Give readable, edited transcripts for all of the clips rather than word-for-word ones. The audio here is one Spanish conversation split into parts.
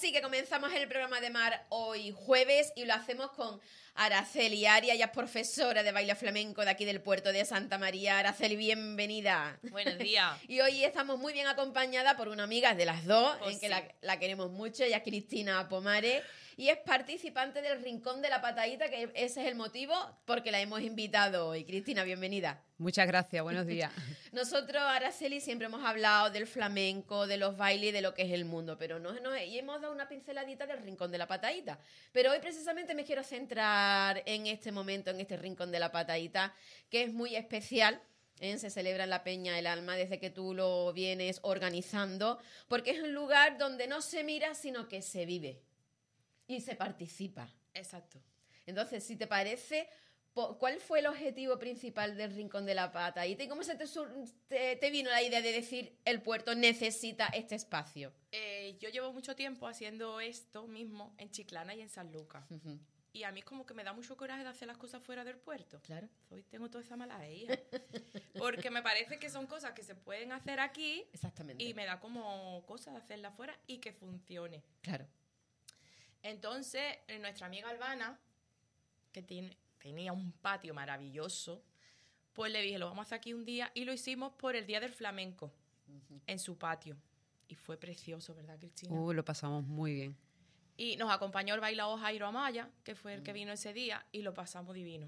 Así que comenzamos el programa de Mar hoy jueves y lo hacemos con Araceli Arias, ella es profesora de baile flamenco de aquí del puerto de Santa María. Araceli, bienvenida. Buenos días. Y hoy estamos muy bien acompañada por una amiga de las dos, Pues en que sí. la queremos mucho, ella es Cristina Pomares y es participante del Rincón de la Patadita, que ese es el motivo porque la hemos invitado hoy. Cristina, bienvenida. Muchas gracias, buenos días. Nosotros, Araceli, siempre hemos hablado del flamenco, de los bailes y de lo que es el mundo, pero y hemos dado una pinceladita del Rincón de la Patadita. Pero hoy precisamente me quiero centrar en este momento, en este Rincón de la Patadita, que es muy especial. Se celebra en la Peña del Alma desde que tú lo vienes organizando, porque es un lugar donde no se mira, sino que se vive y se participa. Exacto. Entonces, si te parece, ¿cuál fue el objetivo principal del Rincón de la Patadita? ¿Y cómo te vino la idea de decir el puerto necesita este espacio? Yo llevo mucho tiempo haciendo esto mismo en Chiclana y en San Lucas. Uh-huh. Y a mí como que me da mucho coraje de hacer las cosas fuera del puerto. Claro. Hoy tengo toda esa mala hija. Porque me parece que son cosas que se pueden hacer aquí. Exactamente. Y me da como cosa de hacerlas fuera y que funcione. Claro. Entonces, nuestra amiga Albana, que tenía un patio maravilloso, pues le dije, lo vamos a hacer aquí un día, y lo hicimos por el Día del Flamenco, en su patio. Y fue precioso, ¿verdad, Cristina? Lo pasamos muy bien. Y nos acompañó el bailaor Jairo Amaya, que fue el que vino ese día, y lo pasamos divino.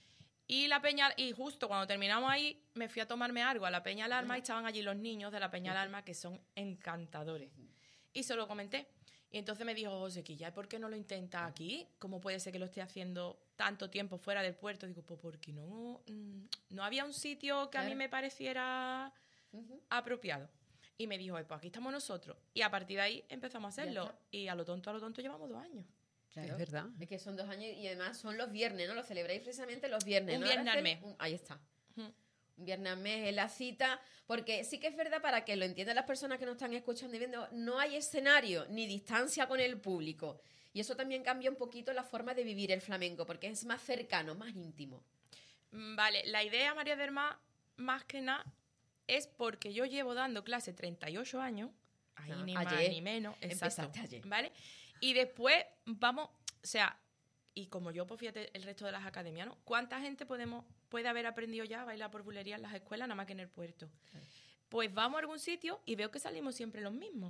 Y la Peña, y justo cuando terminamos ahí, me fui a tomarme algo a la Peña Alarma y estaban allí los niños de la Peña Alarma, que son encantadores. Y se lo comenté. Y entonces me dijo, José, ¿y por qué no lo intenta aquí? ¿Cómo puede ser que lo esté haciendo tanto tiempo fuera del puerto? Digo, pues porque no había un sitio que a mí me pareciera apropiado. Y me dijo, pues aquí estamos nosotros. Y a partir de ahí empezamos a hacerlo. Y a lo tonto llevamos 2 años. Claro. Es verdad. Es que son 2 años y además son los viernes, ¿no? Lo celebráis precisamente los viernes, Un ¿no? viernes al mes. Ahí está. Un viernes al mes es la cita, porque sí que es verdad, para que lo entiendan las personas que nos están escuchando y viendo, no hay escenario ni distancia con el público. Y eso también cambia un poquito la forma de vivir el flamenco, porque es más cercano, más íntimo. Vale, la idea, María del Mar, más que nada, es porque yo llevo dando clase 38 años, ni más ni menos, exacto, empezaste ayer. ¿vale? Y después vamos, o sea, y como yo, pues fíjate, el resto de las academias, ¿no? ¿Cuánta gente puede haber aprendido ya a bailar por bulería en las escuelas, nada más que en el puerto? Claro. Pues vamos a algún sitio y veo que salimos siempre los mismos.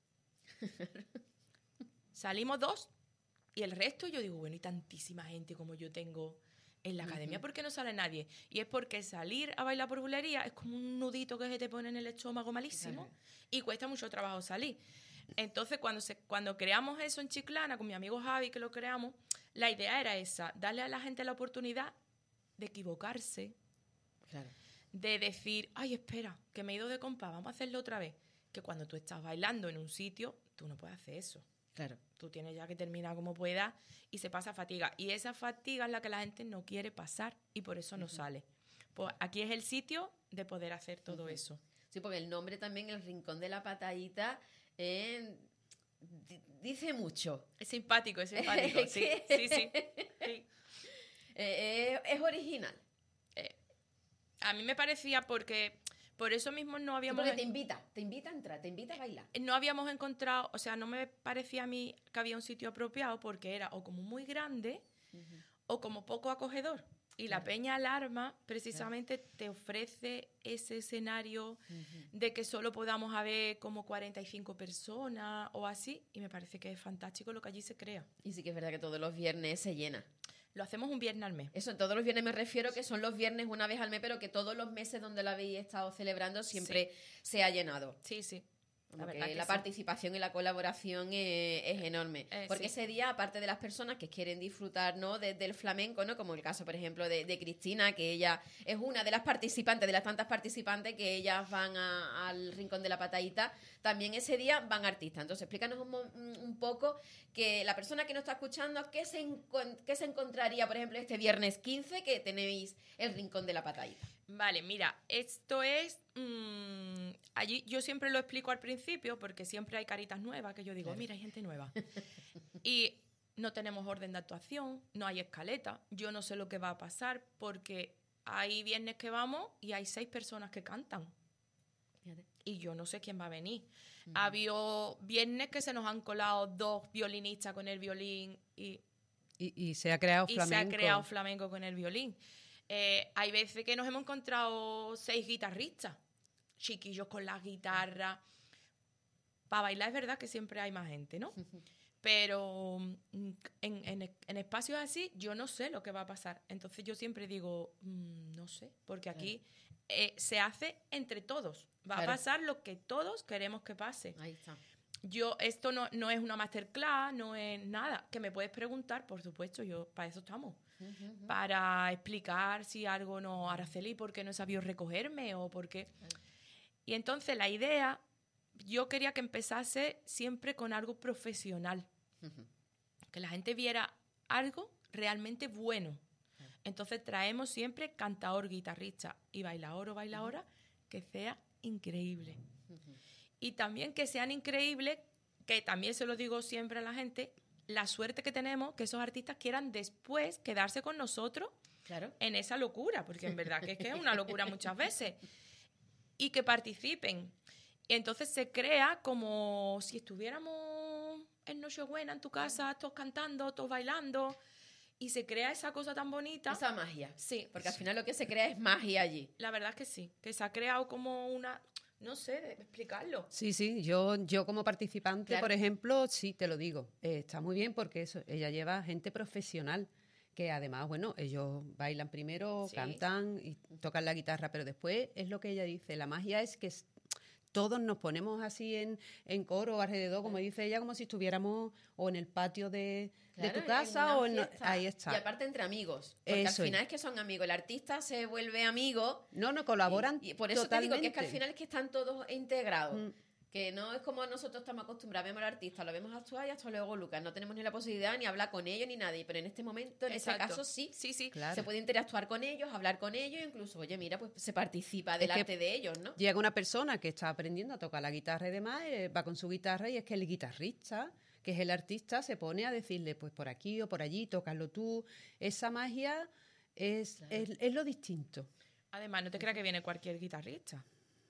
Salimos 2 y el resto yo digo, bueno, y tantísima gente como yo tengo en la academia, ¿por qué no sale nadie? Y es porque salir a bailar por bulería es como un nudito que se te pone en el estómago malísimo y cuesta mucho trabajo salir. Entonces, cuando creamos eso en Chiclana, con mi amigo Javi, que lo creamos, la idea era esa, darle a la gente la oportunidad de equivocarse, de decir, ay, espera, que me he ido de compás, vamos a hacerlo otra vez. Que cuando tú estás bailando en un sitio, tú no puedes hacer eso. Claro. Tú tienes ya que terminar como puedas y se pasa fatiga. Y esa fatiga es la que la gente no quiere pasar y por eso no sale. Pues aquí es el sitio de poder hacer todo eso. Sí, porque el nombre también, el Rincón de la Patadita, dice mucho. Es simpático, sí. Es original. A mí me parecía porque por eso mismo no habíamos... Sí, porque te invita a entrar, te invita a bailar. No habíamos encontrado, o sea, no me parecía a mí que había un sitio apropiado porque era o como muy grande o como poco acogedor. Y la Peña Alarma precisamente te ofrece ese escenario de que solo podamos haber como 45 personas o así, y me parece que es fantástico lo que allí se crea. Y sí que es verdad que todos los viernes se llena. Lo hacemos un viernes al mes. Eso, todos los viernes me refiero que son los viernes una vez al mes, pero que todos los meses donde la habéis estado celebrando siempre se ha llenado. Sí. La participación y la colaboración es enorme. Porque ese día, aparte de las personas que quieren disfrutar, ¿no?, del flamenco, ¿no?, como el caso, por ejemplo, de Cristina, que ella es una de las participantes, de las tantas participantes que ellas van al Rincón de la Patadita, también ese día van artistas. Entonces, explícanos un poco que la persona que nos está escuchando, ¿qué se encontraría, por ejemplo, este viernes 15 que tenéis el Rincón de la Patadita? Vale, mira, esto es... allí yo siempre lo explico al principio porque siempre hay caritas nuevas que yo digo, mira, hay gente nueva. Y no tenemos orden de actuación, no hay escaleta, yo no sé lo que va a pasar porque hay viernes que vamos y hay 6 personas que cantan. Fíjate. Y yo no sé quién va a venir. Ha habido viernes que se nos han colado 2 violinistas con el violín Y se ha creado y flamenco. se ha creado flamenco con el violín. Hay veces que nos hemos encontrado 6 guitarristas, chiquillos con las guitarras. Para bailar es verdad que siempre hay más gente, ¿no? Pero en espacios así yo no sé lo que va a pasar. Entonces yo siempre digo, no sé, porque aquí se hace entre todos. Va a pasar lo que todos queremos que pase. Ahí está. Esto no es una masterclass, no es nada. Que me puedes preguntar, por supuesto, para eso estamos. Para explicar si algo no, Araceli, ¿por qué no he sabido recogerme? O por qué. Y entonces la idea, yo quería que empezase siempre con algo profesional. Que la gente viera algo realmente bueno. Entonces traemos siempre cantador, guitarrista y bailador o bailadora que sea increíble. Y también que sean increíbles, que también se lo digo siempre a la gente, la suerte que tenemos que esos artistas quieran después quedarse con nosotros en esa locura, porque en verdad que es una locura muchas veces. Y que participen. Y entonces se crea como si estuviéramos en Nochebuena en tu casa, todos cantando, todos bailando, y se crea esa cosa tan bonita. Esa magia. Sí. Porque al final lo que se crea es magia allí. La verdad es que sí, que se ha creado como una... No sé, de explicarlo. Sí, yo como participante, por ejemplo, sí, te lo digo. Está muy bien porque ella lleva gente profesional que además, bueno, ellos bailan primero, cantan y tocan la guitarra, pero después es lo que ella dice, la magia es que todos nos ponemos así en coro alrededor, como dice ella, como si estuviéramos o en el patio de tu casa o ahí está. Y aparte entre amigos, porque al final es que son amigos. El artista se vuelve amigo. No, colaboran y por eso totalmente. te digo que es que al final es que están todos integrados. Que no es como nosotros estamos acostumbrados, vemos al artista, lo vemos actuar y hasta luego Lucas. No tenemos ni la posibilidad ni hablar con ellos ni nadie, pero en este momento, en este caso sí. Claro. Se puede interactuar con ellos, hablar con ellos, incluso, oye, mira, pues se participa del arte de ellos, ¿no? Llega una persona que está aprendiendo a tocar la guitarra y demás, va con su guitarra y es que el guitarrista, que es el artista, se pone a decirle, pues por aquí o por allí, tócalo tú. Esa magia es lo distinto. Además, no te creas que viene cualquier guitarrista.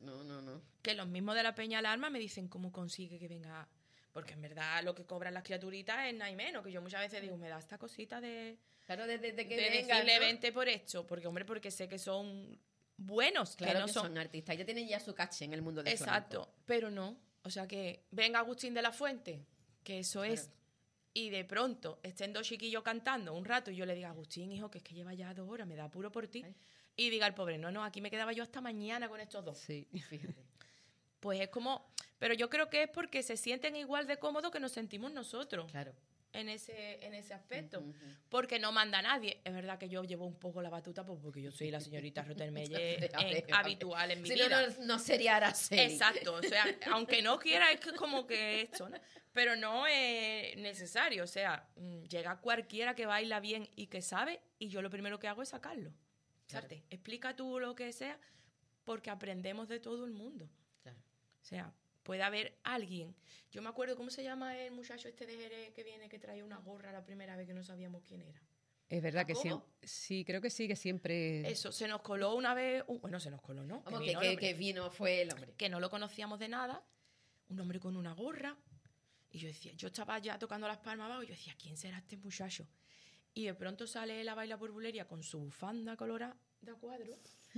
No. Que los mismos de la Peña Alarma me dicen cómo consigue que venga... Porque en verdad lo que cobran las criaturitas es nada y menos. Que yo muchas veces digo, me da esta cosita de... Claro, de que venga, decirle, ¿no? Vente por esto. Porque sé que son buenos. Claro que no son artistas. Ya tienen ya su caché en el mundo del flamenco. Exacto. Pero no. O sea que venga Agustín de la Fuente, que eso es... Y de pronto estén 2 chiquillos cantando un rato y yo le diga, Agustín, hijo, que es que lleva ya 2 horas, me da apuro por ti. Ay. Y diga el pobre, no, aquí me quedaba yo hasta mañana con estos 2. Sí, fíjate. Pues es como... Pero yo creo que es porque se sienten igual de cómodos que nos sentimos nosotros. Claro. En ese aspecto. Porque no manda nadie. Es verdad que yo llevo un poco la batuta porque yo soy la señorita Rottermeye habitual en mi vida. No sería Araceli. Exacto. O sea, aunque no quiera, es que como que esto, ¿no? Pero no es necesario. O sea, llega cualquiera que baila bien y que sabe y yo lo primero que hago es sacarlo. Claro. Explica tú lo que sea porque aprendemos de todo el mundo. Claro. O sea, puede haber alguien. Yo me acuerdo, ¿cómo se llama el muchacho este de Jerez que viene, que traía una gorra la primera vez que no sabíamos quién era? Es verdad que sí, creo que sí, que siempre... Eso, se nos coló una vez... Bueno, se nos coló, ¿no? Vamos, que vino fue el hombre. Que no lo conocíamos de nada. Un hombre con una gorra. Y yo decía, yo estaba ya tocando las palmas abajo y yo decía, ¿quién será este muchacho? Y de pronto sale la baila por bulería con su bufanda colorada de a cuadro,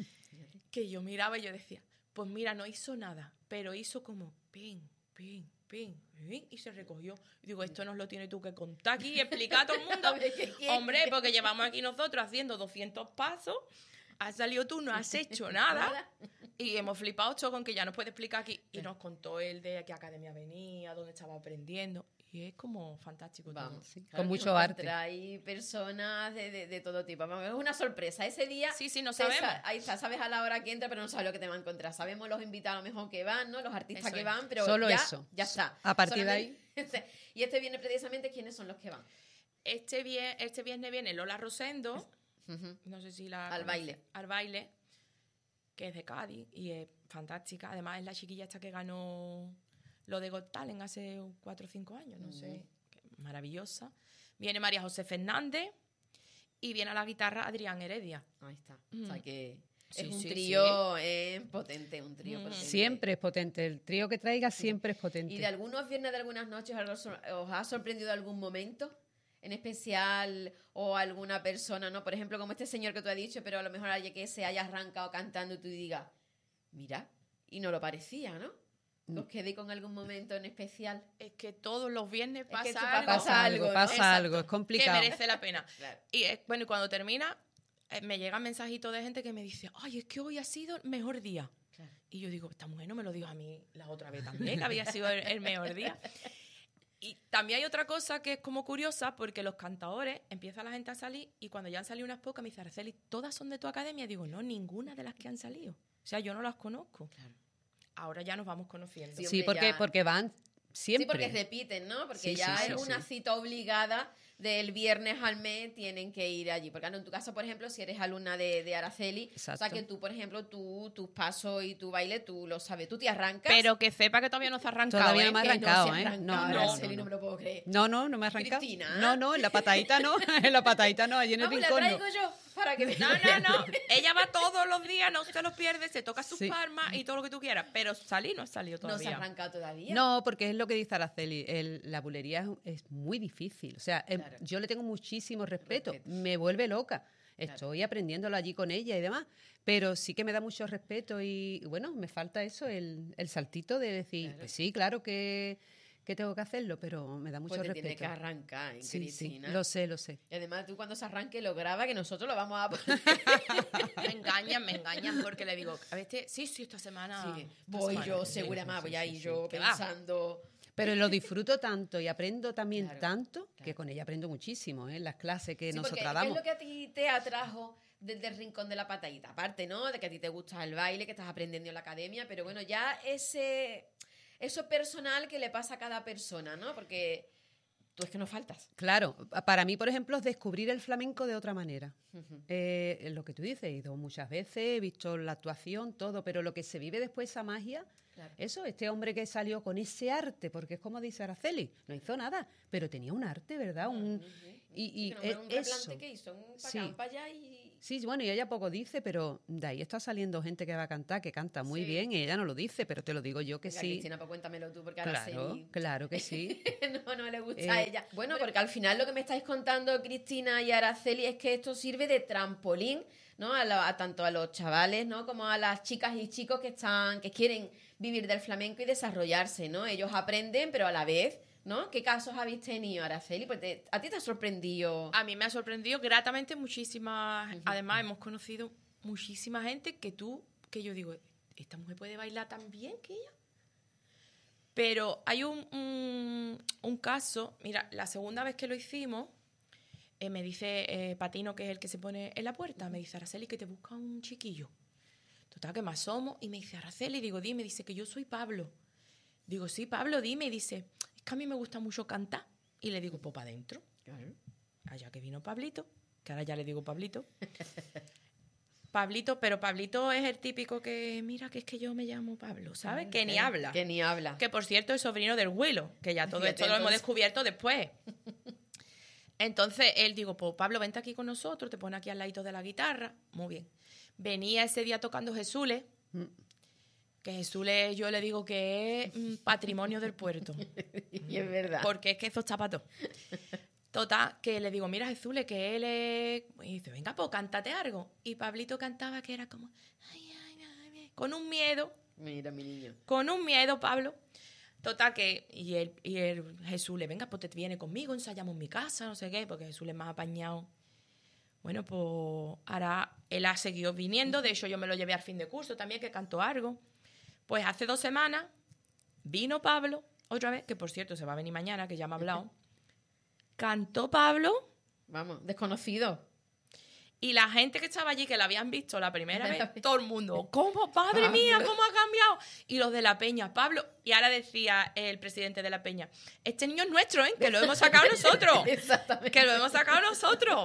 que yo miraba y yo decía, pues mira, no hizo nada, pero hizo como pin, pin, pin, pin, y se recogió. Y digo, esto nos lo tienes tú que contar aquí y explicar a todo el mundo. Hombre, porque llevamos aquí nosotros haciendo 200 pasos, has salido tú, no has hecho nada. Y hemos flipado todo con que ya nos puede explicar aquí. Y nos contó él de qué academia venía, dónde estaba aprendiendo. Y es como fantástico. Vamos, sí, claro, con mucho arte. Hay personas de todo tipo. Vamos, es una sorpresa. Ese día... Sí, no sabemos. Ahí está, sabes a la hora que entra, pero no sabes lo que te va a encontrar. Sabemos los invitados a lo mejor que van, ¿no? Los artistas eso que van, pero solo ya, eso. Ya está. A partir de ahí... Y este viene precisamente, ¿quiénes son los que van? Este viernes viene Lola Rosendo. No sé si la... Al baile. Que es de Cádiz y es fantástica. Además es la chiquilla esta que ganó lo de Got Talent hace 4 o 5 años, no sé. Maravillosa. Viene María José Fernández y viene a la guitarra Adrián Heredia. Ahí está. O sea que... es un trío potente, un trío potente. Siempre es potente, el trío que traiga siempre es potente. ¿Y de algunos viernes, de algunas noches, os ha sorprendido algún momento en especial o alguna persona, ¿no? Por ejemplo, como este señor que tú has dicho, pero a lo mejor alguien que se haya arrancado cantando y tú digas, mira, y no lo parecía, ¿no? ¿Os quedé con algún momento en especial? Es que todos los viernes pasa algo, ¿no? Pasa algo, es complicado. Que merece la pena. Claro. Y bueno, y cuando termina, me llegan mensajitos de gente que me dice, ay, es que hoy ha sido el mejor día. Claro. Y yo digo, esta mujer no me lo dijo a mí la otra vez también, que había sido el mejor día. Y también hay otra cosa que es como curiosa, porque los cantadores, empieza la gente a salir, y cuando ya han salido unas pocas, me dice, Araceli, ¿todas son de tu academia? Y digo, no, ninguna de las que han salido. O sea, yo no las conozco. Claro. Ahora ya nos vamos conociendo. Sí, porque van siempre. Sí, porque repiten, ¿no? Porque ya es una cita obligada del viernes al mes, tienen que ir allí. Porque en tu caso, por ejemplo, si eres alumna de Araceli, exacto. O sea, que tú, por ejemplo, tus pasos y tu baile, tú lo sabes. Tú te arrancas. Pero que sepa que todavía no se ha arrancado. Todavía no me ha arrancado, No, Araceli, no me lo puedo creer. No me ha arrancado. Cristina. No, en la patadita no. En la patadita no, allí en el rincón. La traigo yo para que No. Ella va todos los días, no se los pierde, se toca sus palmas y todo lo que tú quieras. Pero salir no ha salido todavía. No se ha arrancado todavía. No, porque es lo que dice Araceli. La bulería es muy difícil. O sea, claro. Yo le tengo muchísimo respeto. Me vuelve loca. Claro. Estoy aprendiéndolo allí con ella y demás. Pero sí que me da mucho respeto y bueno, me falta eso, el saltito de decir, claro. Pues sí, claro que tengo que hacerlo, pero me da mucho respeto. Tiene que arrancar, Cristina. Sí, lo sé. Y además tú cuando se arranque lo graba, que nosotros lo vamos a poner. me engañan porque le digo, a veces, sí, esta semana. Sí, voy yo, seguramente, voy ahí yo pensando. Pero lo disfruto tanto y aprendo también tanto, que con ella aprendo muchísimo, en las clases que nosotros damos. ¿Qué es lo que a ti te atrajo desde el rincón de la patadita? Aparte, ¿no? De que a ti te gusta el baile, que estás aprendiendo en la academia, pero bueno, ya eso personal que le pasa a cada persona, ¿no? Porque tú es que no faltas. Claro, para mí, por ejemplo, es descubrir el flamenco de otra manera. Lo que tú dices, he ido muchas veces, he visto la actuación, todo, pero lo que se vive después, esa magia, claro. Eso, este hombre que salió con ese arte, porque es como dice Araceli, no hizo nada, pero tenía un arte, ¿verdad? Un replante que hizo, para allá y... Sí, bueno, y ella poco dice, pero de ahí está saliendo gente que va a cantar, que canta muy bien, y ella no lo dice, pero te lo digo yo que venga, sí. Cristina, pues cuéntamelo tú, porque Araceli... Claro que sí. no le gusta a ella. Bueno, porque al final lo que me estáis contando, Cristina y Araceli, es que esto sirve de trampolín, ¿no? Tanto a los chavales, ¿no? Como a las chicas y chicos que quieren vivir del flamenco y desarrollarse, ¿no? Ellos aprenden, pero a la vez... ¿No? ¿Qué casos habéis tenido, Araceli? Pues ¿a ti te ha sorprendido? A mí me ha sorprendido gratamente muchísimas. Además, hemos conocido muchísima gente que yo digo, ¿esta mujer puede bailar tan bien que ella? Pero hay un caso, mira, la segunda vez que lo hicimos, me dice Patino, que es el que se pone en la puerta, me dice, Araceli, que te busca un chiquillo. Total, que me asomo y me dice, Araceli, digo, dime, dice que yo soy Pablo. Digo, sí, Pablo, dime. Y dice, es que a mí me gusta mucho cantar. Y le digo, pues para adentro. Claro. Allá que vino Pablito, que ahora ya le digo Pablito. Pero Pablito es el típico que, mira, que es que yo me llamo Pablo, ¿sabes? Que ni habla. Que ni habla. Que, por cierto, es sobrino del Huilo, que ya todo esto lo hemos descubierto después. Entonces, él digo, pues Pablo, vente aquí con nosotros, te pone aquí al ladito de la guitarra. Muy bien. Venía ese día tocando Jesús, que Jesús yo le digo que es patrimonio del puerto. Y es verdad. Porque es que eso está para todo. Total, que le digo, mira Jesús, que él es... Y dice, venga, pues cántate algo. Y Pablito cantaba que era como... con un miedo. Mira, mi niño. Con un miedo, Pablo. Total, que... Y el Jesús venga, pues te viene conmigo, ensayamos en mi casa, no sé qué, porque Jesús es más apañado. Bueno, pues ahora él ha seguido viniendo. De hecho, yo me lo llevé al fin de curso también, que cantó algo. Pues hace 2 semanas vino Pablo, otra vez, que por cierto se va a venir mañana, que ya me ha hablado. Cantó Pablo. Vamos, desconocido. Y la gente que estaba allí, que la habían visto la primera vez, todo el mundo, ¿cómo? ¡Madre mía, cómo ha cambiado! Y los de la Peña, Pablo. Y ahora decía el presidente de la Peña, este niño es nuestro, ¿eh? Que lo hemos sacado nosotros. Exactamente. Que lo hemos sacado nosotros.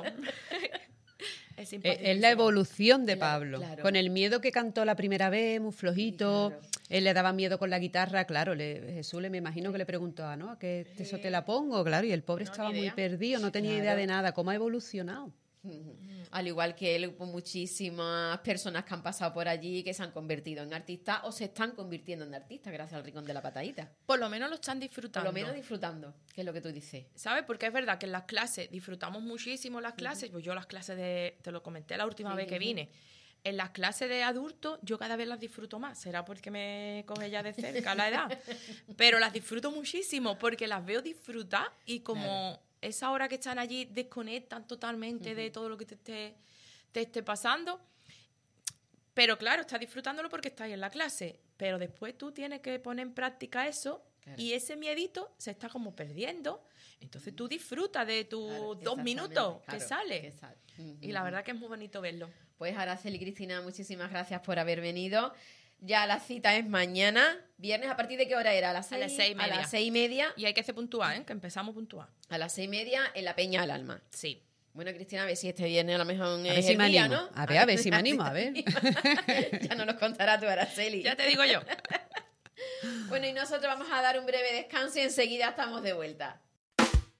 Es la evolución de Pablo. Claro. Con el miedo que cantó la primera vez, muy flojito. Claro. Él le daba miedo con la guitarra, claro. Jesús me imagino que le preguntó, ¿no? ¿A qué eso te la pongo? Claro, y el pobre estaba muy perdido, no tenía idea de nada. ¿Cómo ha evolucionado? Al igual que él, pues, muchísimas personas que han pasado por allí que se han convertido en artistas o se están convirtiendo en artistas gracias al Rincón de la Patadita. Por lo menos lo están disfrutando. Por lo menos disfrutando, que es lo que tú dices. ¿Sabes? Porque es verdad que en las clases disfrutamos muchísimo las clases. Pues yo las clases te lo comenté la última vez que vine. En las clases de adultos yo cada vez las disfruto más. Será porque me coge ya de cerca la edad. Pero las disfruto muchísimo porque las veo disfrutar y como esa hora que están allí desconectan totalmente de todo lo que te esté pasando. Pero claro, estás disfrutándolo porque estás en la clase. Pero después tú tienes que poner en práctica eso y ese miedito se está como perdiendo. Entonces tú disfrutas de tus 2 minutos que sale. Y la verdad que es muy bonito verlo. Pues Araceli y Cristina, muchísimas gracias por haber venido. Ya la cita es mañana, viernes. ¿A partir de qué hora era? A las 6:30. A las 6:30. Y hay que hacer puntual, que empezamos puntual. A las 6:30 en la Peña del Alma. Sí. Bueno, Cristina, a ver si este viernes a lo mejor es el día, ¿no? A ver si me animo, a ver. Ya nos lo contará tú, Araceli. Ya te digo yo. Bueno, y nosotros vamos a dar un breve descanso y enseguida estamos de vuelta.